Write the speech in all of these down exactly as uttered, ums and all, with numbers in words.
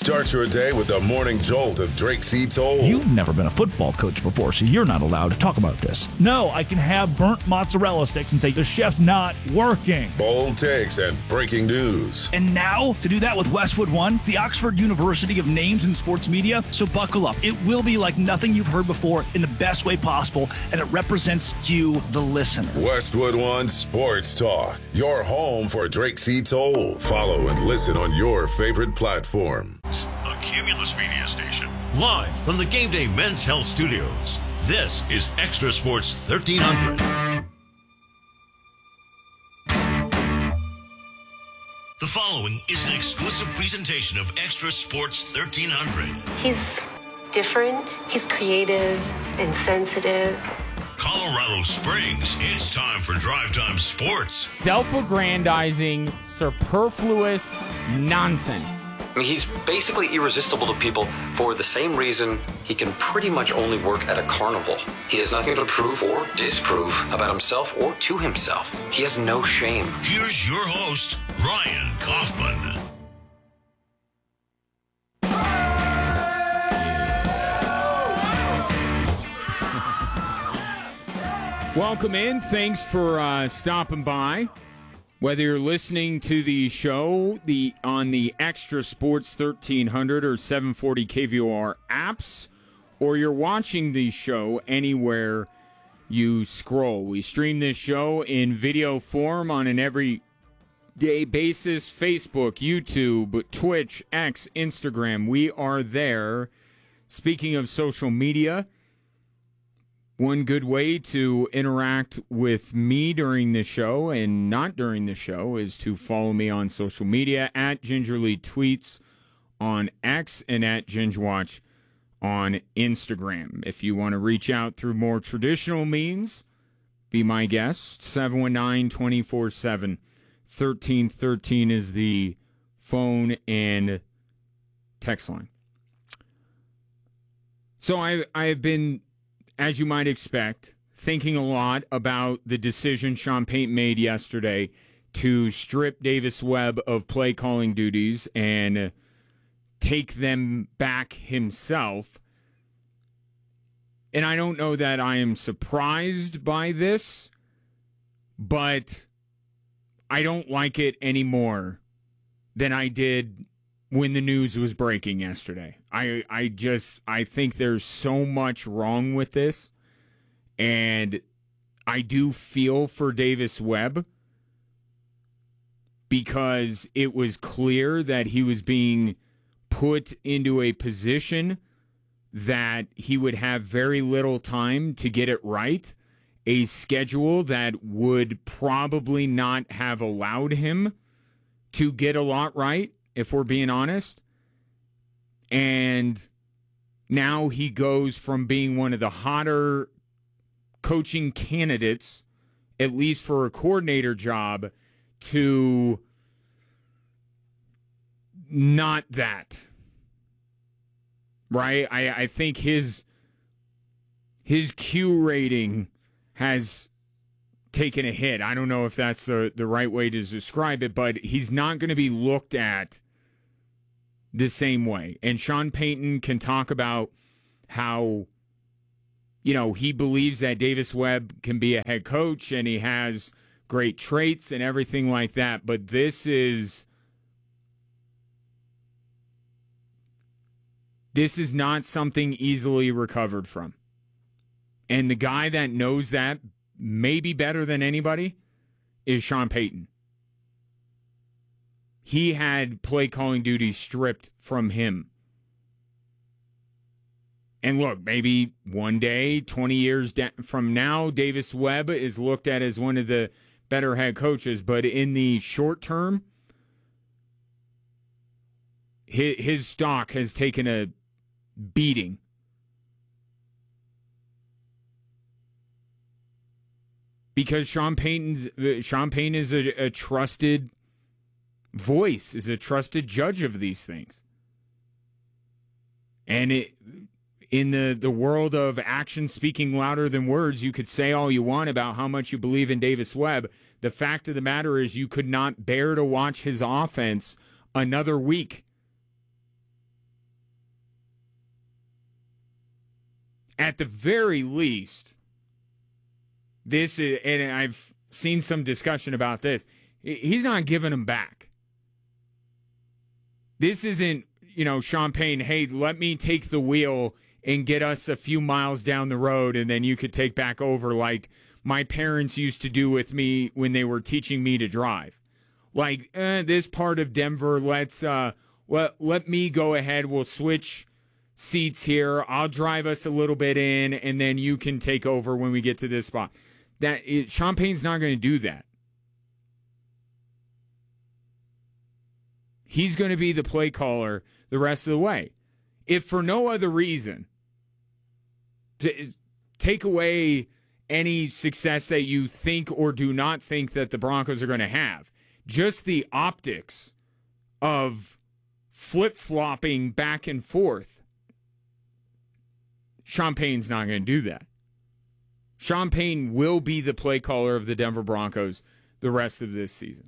Start your day with the morning jolt of Drake C. Toll. You've never been a football coach before, so you're not allowed to talk about this. No, I can have burnt mozzarella sticks and say the chef's not working. Bold takes and breaking news. And now, to do that with Westwood One, the Oxford University of names in sports media. So buckle up. It will be like nothing you've heard before in the best way possible, and it represents you, the listener. Westwood One Sports Talk, your home for Drake C. Toll. Follow and listen on your favorite platform. A Cumulus Media Station, live from the Game Day Men's Health Studios. This is Extra Sports thirteen hundred. The following is an exclusive presentation of Extra Sports thirteen hundred. He's different, he's creative and sensitive. Colorado Springs, it's time for Drive Time Sports. Self-aggrandizing, superfluous nonsense. I mean, he's basically irresistible to people for the same reason he can pretty much only work at a carnival. He has nothing to prove or disprove about himself or to himself. He has no shame. Here's your host, Ryan Kaufman. Welcome in. Thanks for uh, stopping by. Whether you're listening to the show the on the Extra Sports thirteen hundred or seven forty K V O R apps, or you're watching the show anywhere you scroll. We stream this show in video form on an everyday basis. Facebook, YouTube, Twitch, X, Instagram. We are there. Speaking of social media, one good way to interact with me during the show and not during the show is to follow me on social media at Gingerly Tweets on X and at Gingerwatch on Instagram. If you want to reach out through more traditional means, be my guest. seven one nine, two four seven, one three one three is the phone and text line. So I I've been, as you might expect, thinking a lot about the decision Sean Payton made yesterday to strip Davis Webb of play calling duties and take them back himself. And I don't know that I am surprised by this, but I don't like it any more than I did when the news was breaking yesterday. I I just, I think there's so much wrong with this, and I do feel for Davis Webb because it was clear that he was being put into a position that he would have very little time to get it right, a schedule that would probably not have allowed him to get a lot right, if we're being honest. And now he goes from being one of the hotter coaching candidates, at least for a coordinator job, to not that. Right? I, I think his his Q rating has taken a hit. I don't know if that's the, the right way to describe it, but he's not going to be looked at the same way. And Sean Payton can talk about how, you know, he believes that Davis Webb can be a head coach and he has great traits and everything like that. But this is, this is not something easily recovered from. And the guy that knows that maybe better than anybody is Sean Payton. He had play calling duties stripped from him. And look, maybe one day, twenty years from now, Davis Webb is looked at as one of the better head coaches. But in the short term, his, his stock has taken a beating. Because Sean Payton, Sean Payton is a, a trusted voice, is a trusted judge of these things. And it, in the, the world of action speaking louder than words, you could say all you want about how much you believe in Davis Webb. The fact of the matter is you could not bear to watch his offense another week. at the very least, this is, and I've seen some discussion about this, he's not giving them back. This isn't, you know, Sean Payton, hey, let me take the wheel and get us a few miles down the road, and then you could take back over like my parents used to do with me when they were teaching me to drive. Like, eh, this part of Denver, let's uh, let, let me go ahead. We'll switch seats here. I'll drive us a little bit in, and then you can take over when we get to this spot. That it, Sean Payton's not going to do that. He's going to be the play caller the rest of the way. If for no other reason, to take away any success that you think or do not think that the Broncos are going to have, just the optics of flip-flopping back and forth, Sean Payton's not going to do that. Sean Payton will be the play caller of the Denver Broncos the rest of this season.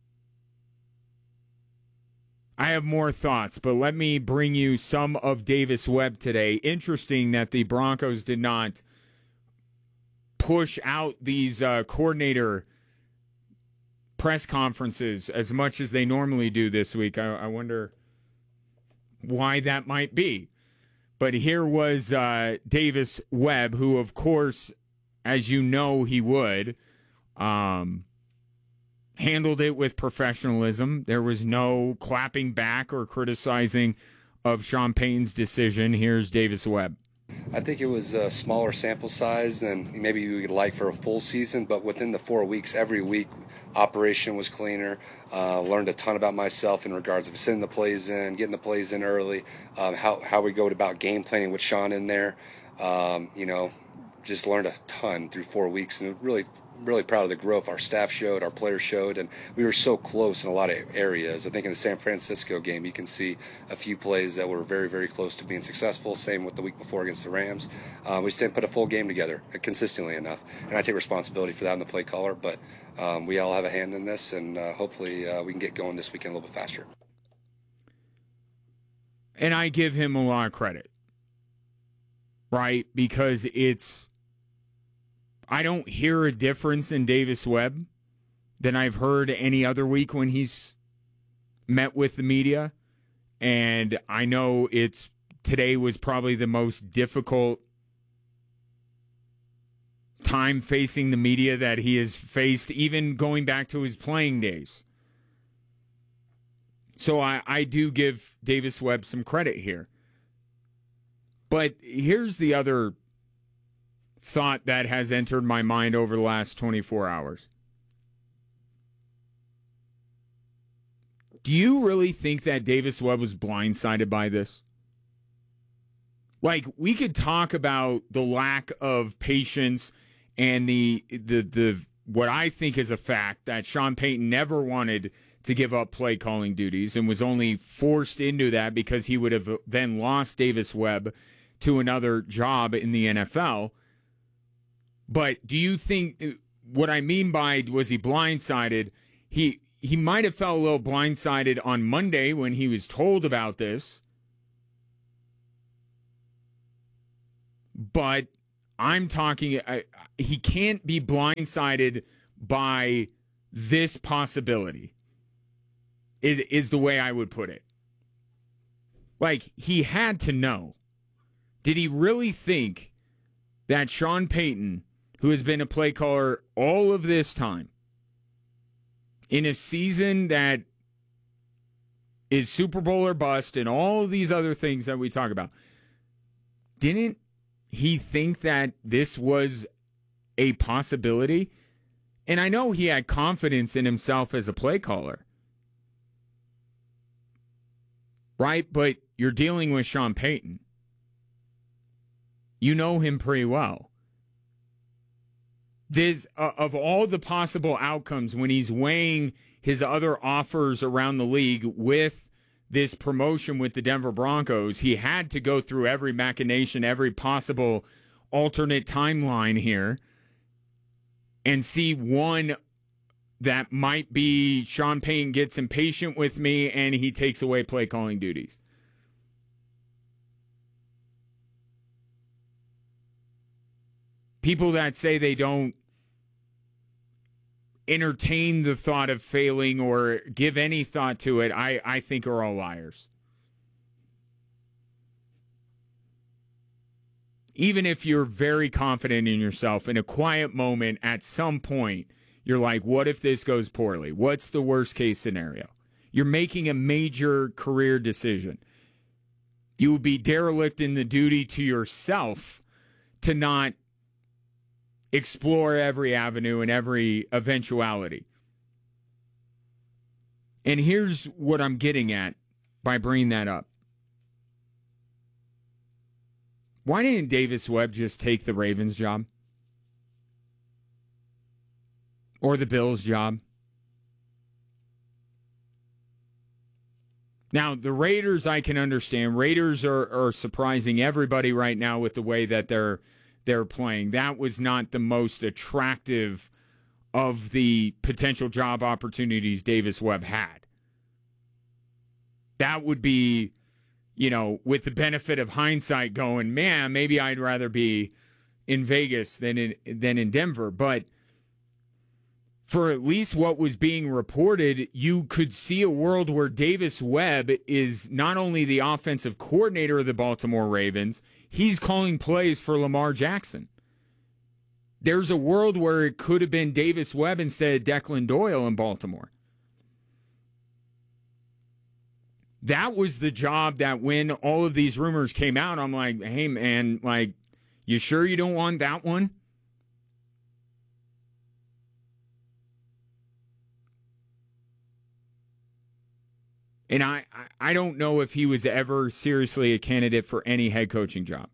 I have more thoughts, but let me bring you some of Davis Webb today. Interesting that the Broncos did not push out these uh, coordinator press conferences as much as they normally do this week. I, I wonder why that might be. But here was uh, Davis Webb, who, of course, as you know he would, um, handled it with professionalism. There was no clapping back or criticizing of Sean Payton's decision. Here's Davis Webb. I think it was a smaller sample size than maybe we would like for a full season, but within the four weeks, every week, operation was cleaner. Uh, learned a ton about myself in regards of sending the plays in, getting the plays in early, um, how, how we go about game planning with Sean in there. Um, you know, just learned a ton through four weeks, and really really proud of the growth our staff showed, our players showed, and we were so close in a lot of areas. I think in the San Francisco game, you can see a few plays that were very, very close to being successful. Same with the week before against the Rams. Uh, we just didn't put a full game together consistently enough, and I take responsibility for that in the play caller, but um, we all have a hand in this, and uh, hopefully uh, we can get going this weekend a little bit faster. And I give him a lot of credit, right? Because it's I don't hear a difference in Davis Webb than I've heard any other week when he's met with the media. And I know it's today was probably the most difficult time facing the media that he has faced, even going back to his playing days. So I, I do give Davis Webb some credit here. But here's the other thought that has entered my mind over the last twenty-four hours. Do you really think that Davis Webb was blindsided by this? Like, we could talk about the lack of patience and the the the what I think is a fact that Sean Payton never wanted to give up play calling duties and was only forced into that because he would have then lost Davis Webb to another job in the N F L. But do you think what I mean by was he blindsided? He he might have felt a little blindsided on Monday when he was told about this. But I'm talking, I, he can't be blindsided by this possibility, is, is the way I would put it. Like, he had to know. Did he really think that Sean Payton, who has been a play caller all of this time, in a season that is Super Bowl or bust and all of these other things that we talk about, didn't he think that this was a possibility? And I know he had confidence in himself as a play caller, right? But you're dealing with Sean Payton. You know him pretty well. This, uh, of all the possible outcomes when he's weighing his other offers around the league with this promotion with the Denver Broncos, he had to go through every machination, every possible alternate timeline here and see one that might be Sean Payton gets impatient with me and he takes away play calling duties. people that say they don't entertain the thought of failing or give any thought to it, I, I think are all liars. Even if you're very confident in yourself, in a quiet moment at some point, you're like, what if this goes poorly? What's the worst case scenario? You're making a major career decision. You would be derelict in the duty to yourself to not explore every avenue and every eventuality. And here's what I'm getting at by bringing that up. Why didn't Davis Webb just take the Ravens job? Or the Bills job? Now, the Raiders, I can understand. Raiders are, are surprising everybody right now with the way that they're they're playing. That was not the most attractive of the potential job opportunities Davis Webb had. That would be, you know, with the benefit of hindsight going, man, maybe I'd rather be in Vegas than in, than in Denver. But for at least what was being reported, you could see a world where Davis Webb is not only the offensive coordinator of the Baltimore Ravens, he's calling plays for Lamar Jackson. There's a world where it could have been Davis Webb instead of Declan Doyle in Baltimore. That was the job that when all of these rumors came out, I'm like, hey, man, like, you sure you don't want that one? And I, I don't know if he was ever seriously a candidate for any head coaching job.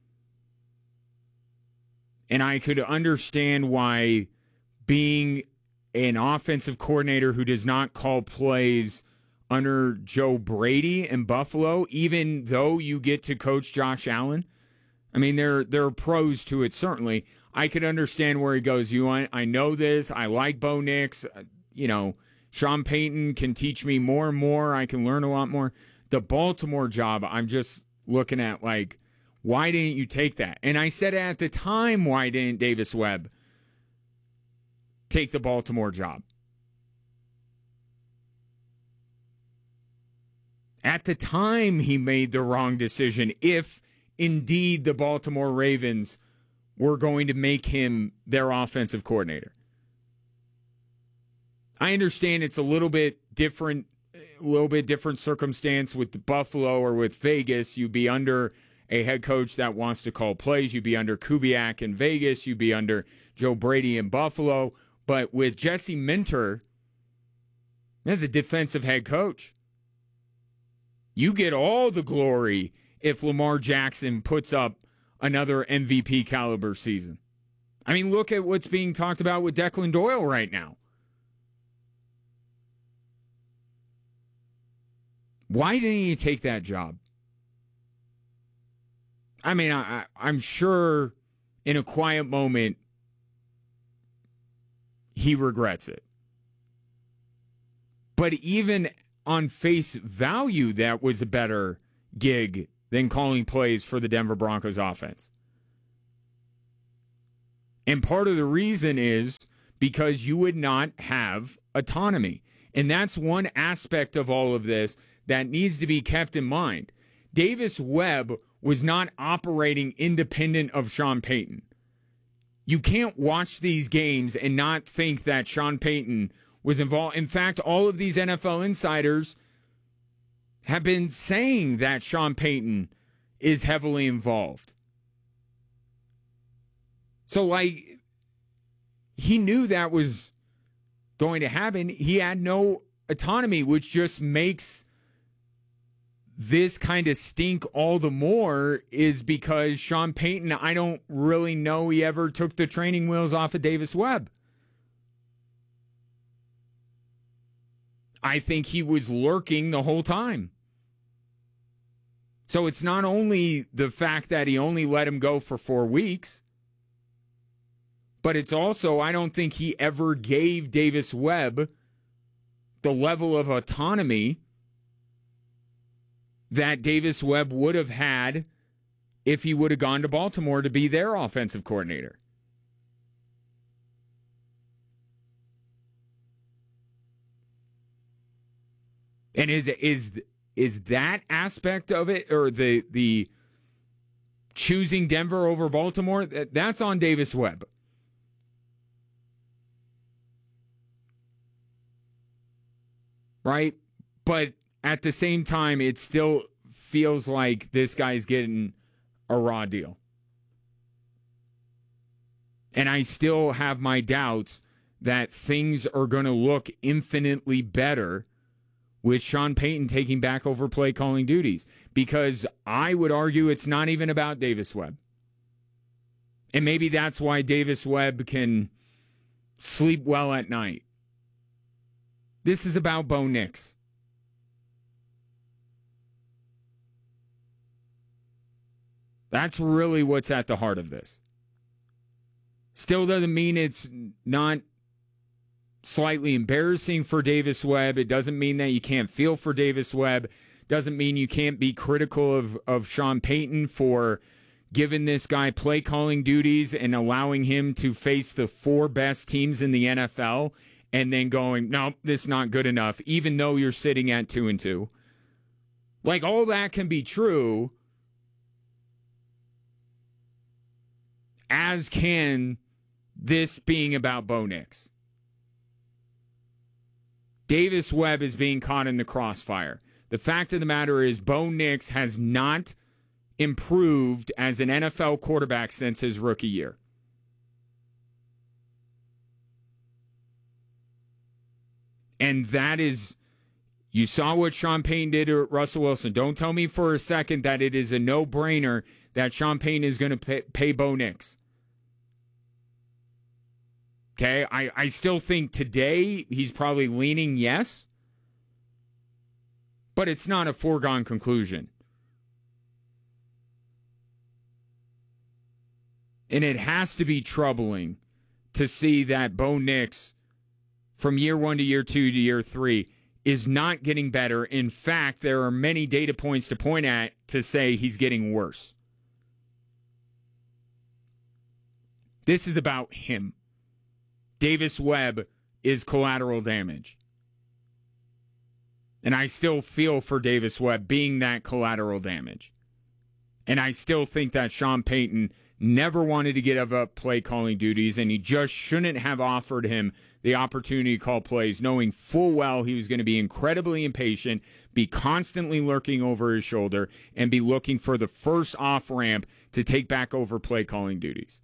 And I could understand why being an offensive coordinator who does not call plays under Joe Brady in Buffalo, even though you get to coach Josh Allen, I mean, there, there are pros to it, certainly. I could understand where he goes, you want, I know this, I like Bo Nix, you know, Sean Payton can teach me more and more. I can learn a lot more. The Baltimore job, I'm just looking at like, why didn't you take that? And I said at the time, why didn't Davis Webb take the Baltimore job? At the time, he made the wrong decision if indeed the Baltimore Ravens were going to make him their offensive coordinator. I understand it's a little bit different, a little bit different circumstance with Buffalo or with Vegas. You'd be under a head coach that wants to call plays. You'd be under Kubiak in Vegas. You'd be under Joe Brady in Buffalo. But with Jesse Minter as a defensive head coach, you get all the glory if Lamar Jackson puts up another M V P caliber season. I mean, look at what's being talked about with Declan Doyle right now. Why didn't he take that job? I mean, I, I'm sure in a quiet moment he regrets it. But even on face value, that was a better gig than calling plays for the Denver Broncos offense. And part of the reason is because you would not have autonomy. And that's one aspect of all of this that needs to be kept in mind. Davis Webb was not operating independent of Sean Payton. You can't watch these games and not think that Sean Payton was involved. In fact, all of these N F L insiders have been saying that Sean Payton is heavily involved. So, like, he knew that was going to happen. He had no autonomy, which just makes this kind of stink all the more, is because Sean Payton, I don't really know he ever took the training wheels off of Davis Webb. I think he was lurking the whole time. So it's not only the fact that he only let him go for four weeks, but it's also, I don't think he ever gave Davis Webb the level of autonomy that Davis Webb would have had if he would have gone to Baltimore to be their offensive coordinator. And is is is that aspect of it, or the the choosing Denver over Baltimore, that's on Davis Webb. Right? But at the same time, it still feels like this guy's getting a raw deal. And I still have my doubts that things are going to look infinitely better with Sean Payton taking back over play calling duties, because I would argue it's not even about Davis Webb. And maybe that's why Davis Webb can sleep well at night. This is about Bo Nix. That's really what's at the heart of this. Still doesn't mean it's not slightly embarrassing for Davis Webb. It doesn't mean that you can't feel for Davis Webb. Doesn't mean you can't be critical of, of Sean Payton for giving this guy play calling duties and allowing him to face the four best teams in the N F L and then going, nope, this is not good enough, even though you're sitting at two and two. Like, all that can be true, as can this being about Bo Nix. Davis Webb is being caught in the crossfire. The fact of the matter is, Bo Nix has not improved as an N F L quarterback since his rookie year. And that is, you saw what Sean Payton did to Russell Wilson. Don't tell me for a second that it is a no-brainer that Sean Payton is going to pay, pay Bo Nix. Okay, I, I still think today he's probably leaning yes, but it's not a foregone conclusion. And it has to be troubling to see that Bo Nix, from year one to year two to year three, is not getting better. In fact, there are many data points to point at to say he's getting worse. This is about him. Davis Webb is collateral damage. And I still feel for Davis Webb being that collateral damage. And I still think that Sean Payton never wanted to give up play calling duties, and he just shouldn't have offered him the opportunity to call plays, knowing full well he was going to be incredibly impatient, be constantly lurking over his shoulder, and be looking for the first off-ramp to take back over play calling duties.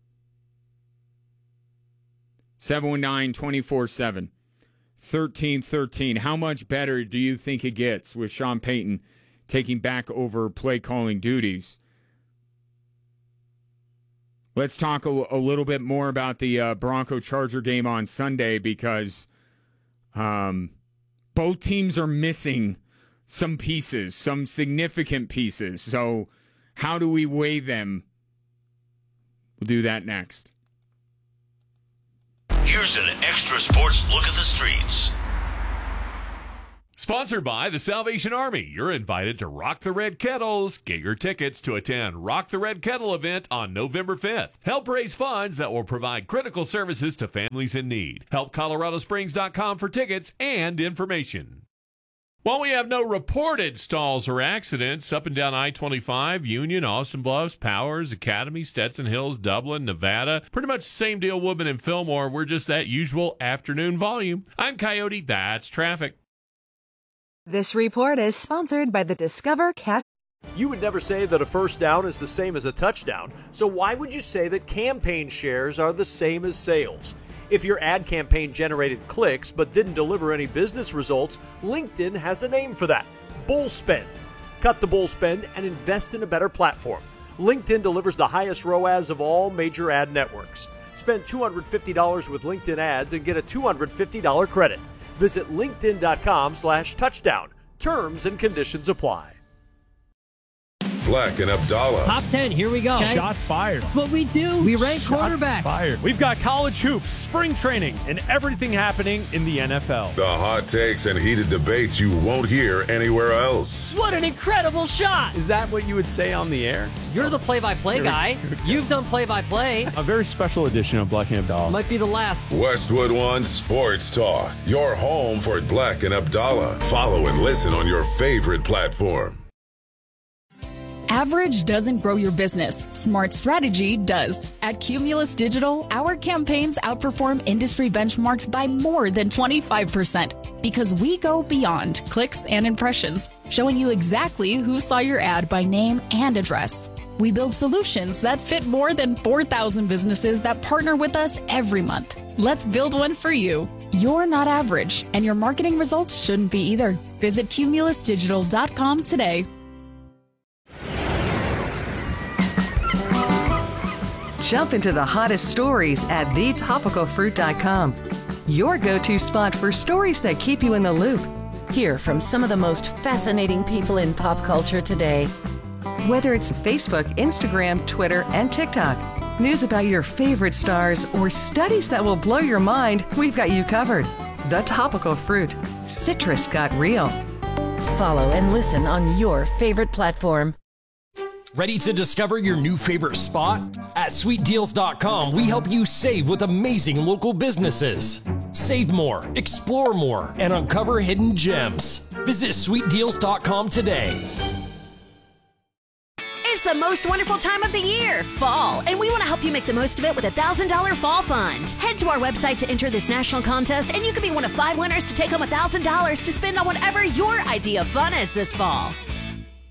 seven one nine, two four seven, one three one three. How much better do you think it gets with Sean Payton taking back over play calling duties? Let's talk a, a little bit more about the uh, Bronco-Charger game on Sunday, because um, both teams are missing some pieces, some significant pieces. So how do we weigh them? We'll do that next. Here's an extra sports look at the streets. Sponsored by the Salvation Army. You're invited to Rock the Red Kettles. Get your tickets to attend Rock the Red Kettle event on November fifth. Help raise funds that will provide critical services to families in need. Help Colorado Springs dot com for tickets and information. While we have no reported stalls or accidents up and down I twenty-five, Union, Austin Bluffs, Powers, Academy, Stetson Hills, Dublin, Nevada, pretty much the same deal, Woodman and Fillmore. We're just that usual afternoon volume. I'm Coyote. That's traffic. This report is sponsored by the Discover Cat. You would never say that a first down is the same as a touchdown, so why would you say that campaign shares are the same as sales? If your ad campaign generated clicks but didn't deliver any business results, LinkedIn has a name for that: bull spend. Cut the bull spend and invest in a better platform. LinkedIn delivers the highest R O A S of all major ad networks. Spend two hundred fifty dollars with LinkedIn ads and get a two hundred fifty dollars credit. Visit linkedin dot com slash touchdown. Terms and conditions apply. Black and Abdallah. Top ten, here we go. Okay. Shots fired. That's what we do. We rank Shots quarterbacks. Fired. We've got college hoops, spring training, and everything happening in the N F L. The hot takes and heated debates you won't hear anywhere else. What an incredible shot. Is that what you would say on the air? You're the play-by-play guy. You've done play-by-play. A very special edition of Black and Abdallah. Might be the last. Westwood One Sports Talk. Your home for Black and Abdallah. Follow and listen on your favorite platform. Average doesn't grow your business. Smart strategy does. At Cumulus Digital, our campaigns outperform industry benchmarks by more than twenty-five percent because we go beyond clicks and impressions, showing you exactly who saw your ad by name and address. We build solutions that fit more than four thousand businesses that partner with us every month. Let's build one for you. You're not average, and your marketing results shouldn't be either. Visit cumulus digital dot com today. Jump into the hottest stories at the topical fruit dot com. Your go-to spot for stories that keep you in the loop. Hear from some of the most fascinating people in pop culture today. Whether it's Facebook, Instagram, Twitter, and TikTok, news about your favorite stars, or studies that will blow your mind, we've got you covered. The Topical Fruit. Citrus got real. Follow and listen on your favorite platform. Ready to discover your new favorite spot? At sweet deals dot com, we help you save with amazing local businesses. Save more, explore more, and uncover hidden gems. Visit sweet deals dot com today. It's the most wonderful time of the year, fall, and we want to help you make the most of it with a one thousand dollars fall fund. Head to our website to enter this national contest, and you could be one of five winners to take home one thousand dollars to spend on whatever your idea of fun is this fall.